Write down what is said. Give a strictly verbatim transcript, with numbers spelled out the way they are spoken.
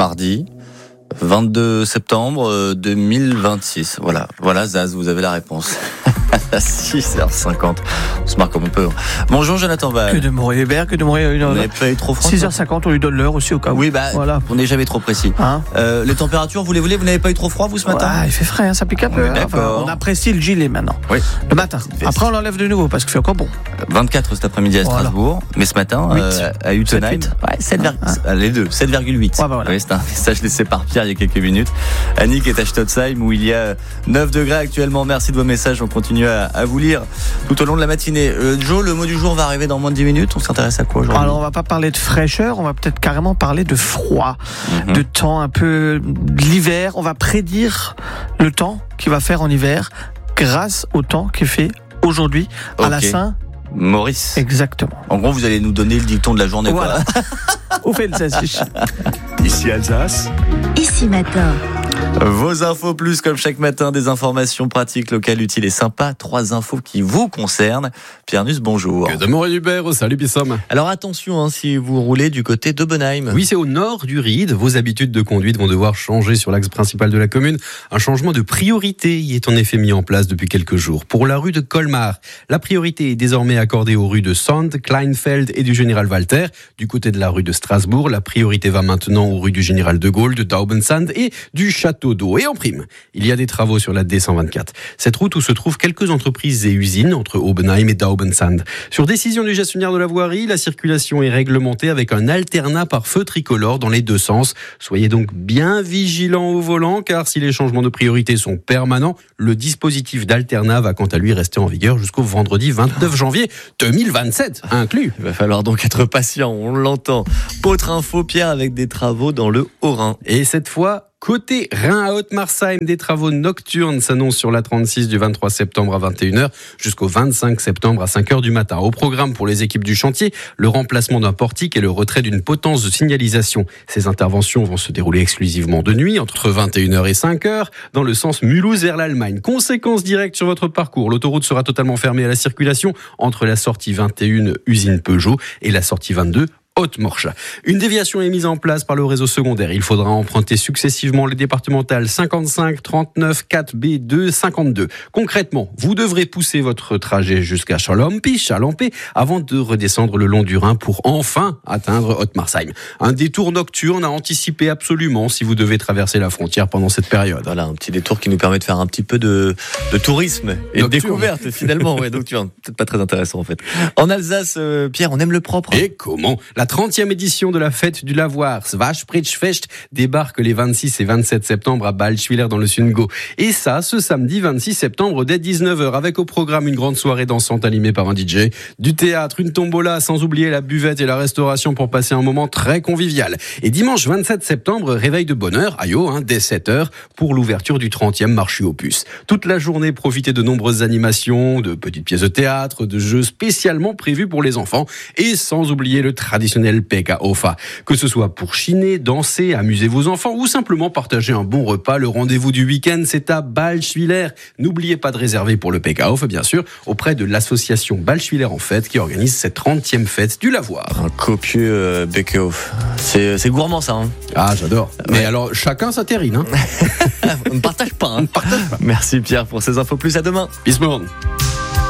mardi vingt-deux septembre deux mille vingt-six. Voilà, voilà Zaz, vous avez la réponse. À six heures cinquante. On se marre comme on peut. Bonjour Jonathan Val. Que de Maurice Hébert, que de Maurice. Vous n'avez pas eu trop froid. six heures cinquante, on lui donne l'heure aussi au cas où. Oui, bah, voilà. On n'est jamais trop précis. Hein euh, les températures, vous les voulez, vous n'avez pas eu trop froid vous ce matin? Ah, il fait frais, hein, ça pique un peu. Hein. Enfin, on apprécie le gilet maintenant. Oui. Le matin. Après, on l'enlève de nouveau parce qu'il fait encore bon. vingt-quatre cet après-midi à Strasbourg, voilà. Mais ce matin, euh, à Utenheim, ouais, sept, ah. les deux, sept virgule huit. Ouais, bah voilà. Oui, c'est un message laissé par Pierre il y a quelques minutes. Annick est à Stotzheim où il y a neuf degrés actuellement. Merci de vos messages, on continue à, à vous lire tout au long de la matinée. Euh, Joe, le mot du jour va arriver dans moins de dix minutes. On s'intéresse à quoi aujourd'hui? Alors, on va pas parler de fraîcheur, on va peut-être carrément parler de froid, mm-hmm. de temps un peu de l'hiver. On va prédire le temps qu'il va faire en hiver grâce au temps qu'il fait aujourd'hui à okay. la Saint Maurice. Exactement. En gros, vous allez nous donner le dicton de la journée. Voilà. On fait le sèche. Ici Alsace. Ici matin. Vos infos plus, comme chaque matin, des informations pratiques, locales, utiles et sympas. Trois infos qui vous concernent. Pierre Nuss, bonjour. Que de Maurice Hubert, salut Bissom. Alors attention, hein, si vous roulez du côté d'Aubenheim. Oui, c'est au nord du Ried. Vos habitudes de conduite vont devoir changer sur l'axe principal de la commune. Un changement de priorité y est en effet mis en place depuis quelques jours. Pour la rue de Colmar, la priorité est désormais accordée aux rues de Sand, Kleinfeld et du Général Walter. Du côté de la rue de Strasbourg, la priorité va maintenant aux rues du Général de Gaulle, de Daubensand et du Château d'Eau. Et en prime, il y a des travaux sur la D cent vingt-quatre. Cette route où se trouvent quelques entreprises et usines entre Aubenheim et Daubensand. Sur décision du gestionnaire de la voirie, la circulation est réglementée avec un alternat par feu tricolore dans les deux sens. Soyez donc bien vigilants au volant, car si les changements de priorité sont permanents, le dispositif d'alternat va quant à lui rester en vigueur jusqu'au vendredi vingt-neuf janvier deux mille vingt-sept inclus. Il va falloir donc être patient, on l'entend. Autre info, Pierre, avec des travaux dans le Haut-Rhin. Et cette fois, côté Rhin à Haute-Marsheim, des travaux nocturnes s'annoncent sur la trente-six du vingt-trois septembre à vingt et une heures jusqu'au vingt-cinq septembre à cinq heures du matin. Au programme pour les équipes du chantier, le remplacement d'un portique et le retrait d'une potence de signalisation. Ces interventions vont se dérouler exclusivement de nuit, entre vingt et une heures et cinq heures, dans le sens Mulhouse vers l'Allemagne. Conséquence directe sur votre parcours, l'autoroute sera totalement fermée à la circulation entre la sortie vingt et une usine Peugeot et la sortie vingt-deux Haute-Morche. Une déviation est mise en place par le réseau secondaire. Il faudra emprunter successivement les départementales cinquante-cinq, trente-neuf, quatre B, deux, cinquante-deux. Concrètement, vous devrez pousser votre trajet jusqu'à Chalompi, Chalampé, avant de redescendre le long du Rhin pour enfin atteindre Haute-Marsheim. Un détour nocturne à anticiper absolument si vous devez traverser la frontière pendant cette période. Voilà, un petit détour qui nous permet de faire un petit peu de, de tourisme et nocturne. De découverte finalement. Ouais, donc tu vois, peut-être pas très intéressant en fait. En Alsace, euh, Pierre, on aime le propre. Et comment ? La trentième édition de la fête du lavoir, Schwarzsprichfest, débarque les vingt-six et vingt-sept septembre à Ballschwiller dans le Sundgau. Et ça, ce samedi vingt-six septembre dès dix-neuf heures, avec au programme une grande soirée dansante animée par un D J, du théâtre, une tombola, sans oublier la buvette et la restauration pour passer un moment très convivial. Et dimanche vingt-sept septembre, réveil de bonne heure, aïe, hein, dès sept heures, pour l'ouverture du trentième marché aux puces. Toute la journée, profitez de nombreuses animations, de petites pièces de théâtre, de jeux spécialement prévus pour les enfants, et sans oublier le traditionnel P K O F A. Que ce soit pour chiner, danser, amuser vos enfants ou simplement partager un bon repas, le rendez-vous du week-end, c'est à Ballschwiller. N'oubliez pas de réserver pour le P K O F, bien sûr, auprès de l'association Ballschwiller en fête qui organise cette trentième fête du lavoir. Un copieux euh, P K O F. C'est, c'est gourmand ça. Hein. Ah, j'adore. Ouais. Mais alors, chacun sa terrine. Hein. On ne partage pas. Hein. On ne partage pas. Merci Pierre pour ces infos plus. À demain. Peace,